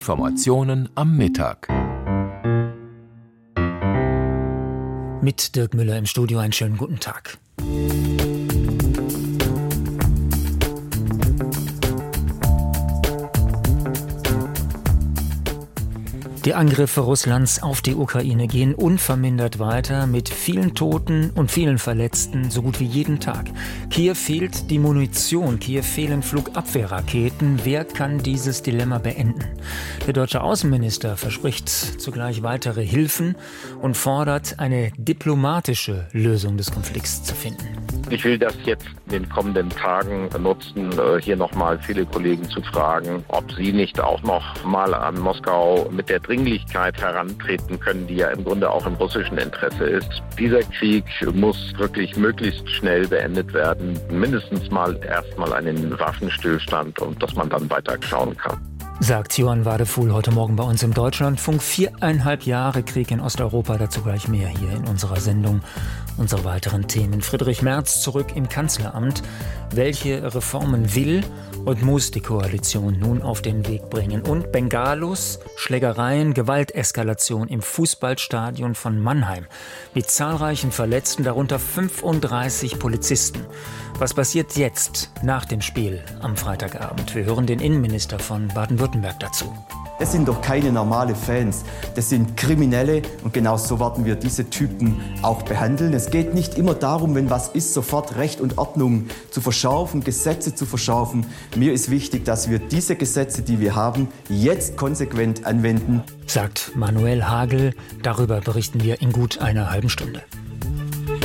Informationen am Mittag. Mit Dirk Müller im Studio einen schönen guten Tag. Die Angriffe Russlands auf die Ukraine gehen unvermindert weiter, mit vielen Toten und vielen Verletzten, so gut wie jeden Tag. Kiew fehlt die Munition, Kiew fehlen Flugabwehrraketen. Wer kann dieses Dilemma beenden? Der deutsche Außenminister verspricht zugleich weitere Hilfen und fordert, eine diplomatische Lösung des Konflikts zu finden. Ich will das jetzt in den kommenden Tagen nutzen, hier nochmal viele Kollegen zu fragen, ob sie nicht auch noch mal an Moskau mit der Dringlichkeit herantreten können, die ja im Grunde auch im russischen Interesse ist. Dieser Krieg muss wirklich möglichst schnell beendet werden. Mindestens mal erstmal einen Waffenstillstand und dass man dann weiter schauen kann. Sagt Johann Wadefuhl heute Morgen bei uns im Deutschlandfunk. 4,5 Jahre Krieg in Osteuropa, dazu gleich mehr hier in unserer Sendung. Unsere weiteren Themen. Friedrich Merz zurück im Kanzleramt. Welche Reformen will und muss die Koalition nun auf den Weg bringen? Und Bengalos, Schlägereien, Gewalteskalation im Fußballstadion von Mannheim. Mit zahlreichen Verletzten, darunter 35 Polizisten. Was passiert jetzt nach dem Spiel am Freitagabend? Wir hören den Innenminister von Baden-Württemberg dazu. Das sind doch keine normale Fans, das sind Kriminelle und genau so werden wir diese Typen auch behandeln. Es geht nicht immer darum, wenn was ist, sofort Recht und Ordnung zu verschärfen, Gesetze zu verschärfen. Mir ist wichtig, dass wir diese Gesetze, die wir haben, jetzt konsequent anwenden. Sagt Manuel Hagel. Darüber berichten wir in gut einer halben Stunde.